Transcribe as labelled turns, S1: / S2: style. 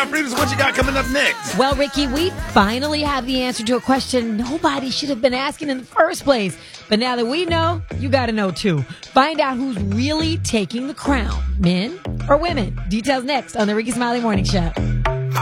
S1: Freedoms, what you got coming up next?
S2: Well, Ricky, we finally have the answer to a question nobody should have been asking in the first place. But now that we know, you got to know too. Find out who's really taking the crown, men or women. Details next on the Ricky Smiley Morning Show.